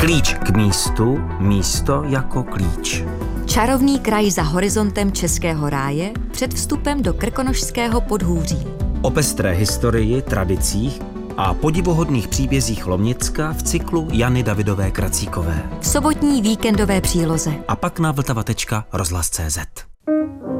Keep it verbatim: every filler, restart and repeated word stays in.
Klíč k místu, místo jako klíč. Čarovný kraj za horizontem Českého ráje před vstupem do Krkonošského podhůří. O pestré historii, tradicích a podivuhodných příbězích Lomnicka v cyklu Jany Davidové Kracíkové. V sobotní víkendové příloze. A pak na vltava tečka rozhlas tečka cé zet.